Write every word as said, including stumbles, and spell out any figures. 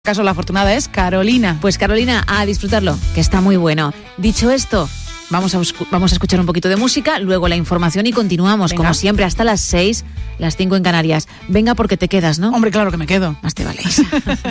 caso la afortunada es Carolina. Pues Carolina, a disfrutarlo, que está muy bueno. Dicho esto, vamos a, vamos a escuchar un poquito de música, luego la información y continuamos, Venga. como siempre, hasta las seis, las cinco en Canarias. Venga, porque te quedas, ¿no? Hombre, claro que me quedo. Más te vale.